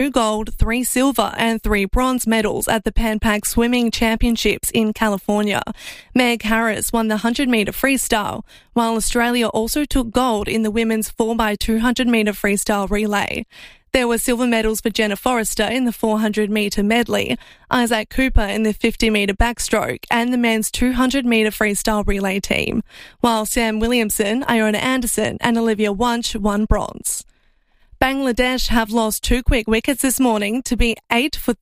2 gold, 3 silver and 3 bronze medals at the Pan Pac Swimming Championships in California. Meg Harris won the 100-metre freestyle, while Australia also took gold in the women's 4x200-metre freestyle relay. There were silver medals for Jenna Forrester in the 400-metre medley, Isaac Cooper in the 50-metre backstroke and the men's 200-metre freestyle relay team, while Sam Williamson, Iona Anderson and Olivia Wunsch won bronze. Bangladesh have lost 2 quick wickets this morning to be 8 for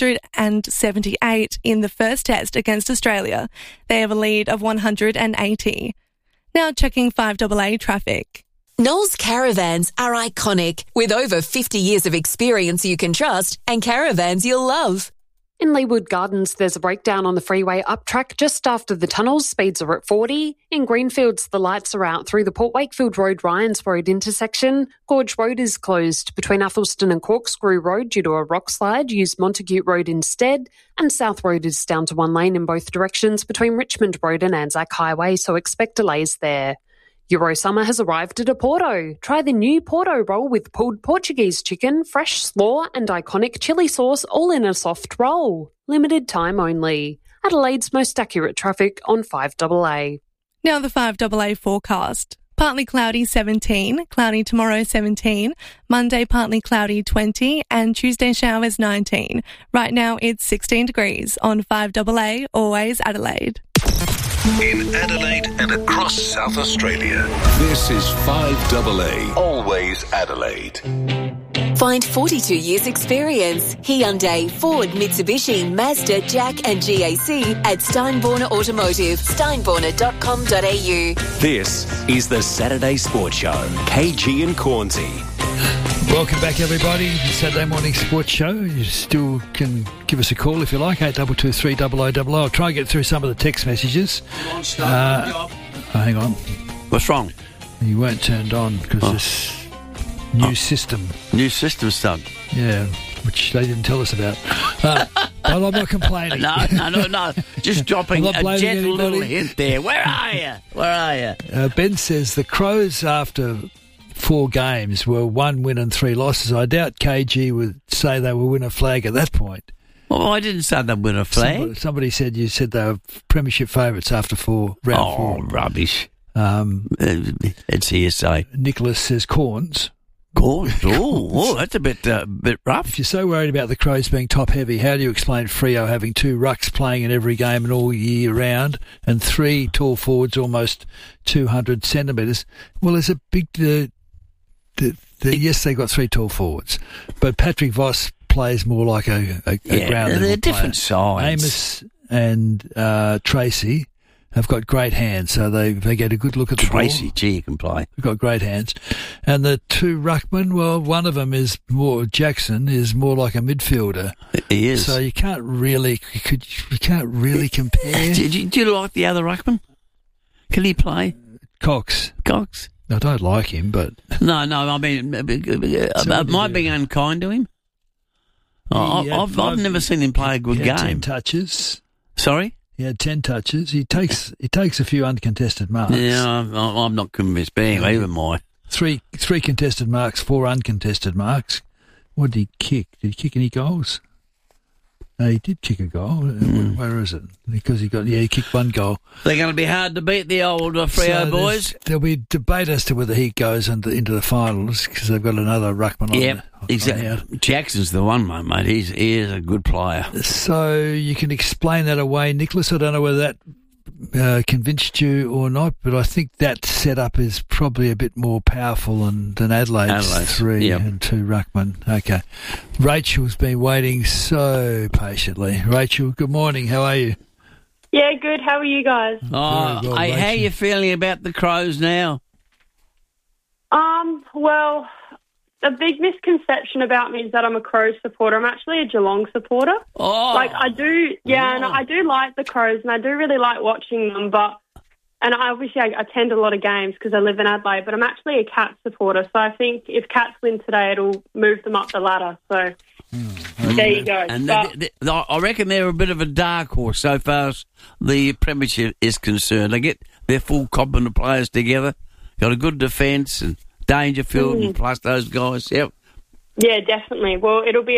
378 in the first test against Australia. They have a lead of 180. Now checking 5AA traffic. Knowles Caravans are iconic, with over 50 years of experience you can trust and caravans you'll love. In Leewood Gardens, there's a breakdown on the freeway up track just after the tunnels. Speeds are at 40. In Greenfields, the lights are out through the Port Wakefield Road Ryans Road intersection. Gorge Road is closed between Athelston and Corkscrew Road due to a rock slide. Use Montague Road instead. And South Road is down to 1 lane in both directions between Richmond Road and Anzac Highway, so expect delays there. Eurosummer has arrived at Oporto. Try the new Porto roll with pulled Portuguese chicken, fresh slaw and iconic chilli sauce all in a soft roll. Limited time only. Adelaide's most accurate traffic on 5AA. Now the 5AA forecast. Partly cloudy 17, cloudy tomorrow 17, Monday partly cloudy 20 and Tuesday showers 19. Right now it's 16 degrees on 5AA, always Adelaide. In Adelaide and across South Australia, this is 5AA, always Adelaide. Find 42 years experience. Hyundai, Ford, Mitsubishi, Mazda, Jack and GAC at Steinborner Automotive, steinborner.com.au. This is the Saturday Sports Show, KG and Cornsey. Welcome back, everybody. The Saturday morning sports show. You still can give us a call if you like, 8223 0000. I'll try and get through some of the text messages. Hang on. What's wrong? You weren't turned on because this new system. New system stuff. Yeah, which they didn't tell us about. But I'm not complaining. No. Just dropping a gentle little hint there. Where are you? Ben says the Crows, after 4 games, were 1 win and 3 losses. I doubt KG would say they will win a flag at that point. Well, I didn't say they'd win a flag. Somebody said you said they were premiership favourites after round 4. Oh, rubbish. It's hearsay. Nicholas says Corns. Corns? Oh, that's a bit rough. If you're so worried about the Crows being top heavy, how do you explain Freo having 2 rucks playing in every game and all year round and 3 tall forwards almost 200 centimetres? Well, there's a big... yes, they got 3 tall forwards, but Patrick Voss plays more like a ground level they're different player. sides. Amos and Tracy have got great hands, so they get a good look at the ball. Tracy, gee, you can play. They've got great hands. And the 2 ruckmen, well, one of them is more, Jackson is more like a midfielder. He is. So you can't really compare. Do you like the other ruckman? Can he play? Cox. I don't like him, but... No, I mean, am I being unkind to him? I've never seen him play a good game. 10 touches. Sorry? He had 10 touches. He takes a few uncontested marks. Yeah, I'm not convinced. But anyway, even my... 3 contested marks, 4 uncontested marks. What did he kick? Did he kick any goals? No, he did kick a goal. Where is it? Because he kicked 1 goal. They're going to be hard to beat, the old Freo boys. There'll be debate as to whether he goes into the finals because they've got another ruckman on. Yeah, exactly. Jackson's the one, mate. He is a good player. So you can explain that away, Nicholas. I don't know whether that convinced you or not, but I think that setup is probably a bit more powerful than Adelaide's 3 and 2 ruckman. Okay. Rachel's been waiting so patiently. Rachel, good morning. How are you? Yeah, good. How are you guys? How are you feeling about the Crows now? Well, a big misconception about me is that I'm a Crows supporter. I'm actually a Geelong supporter. Oh. I do like the Crows and I do really like watching them, and I attend a lot of games because I live in Adelaide, but I'm actually a Cats supporter, so I think if Cats win today, it'll move them up the ladder, so there you go. And I reckon they're a bit of a dark horse so far as the premiership is concerned. They get their full complement of players together, got a good defence and Dangerfield and plus those guys. Yep. Yeah, definitely. Well, it'll be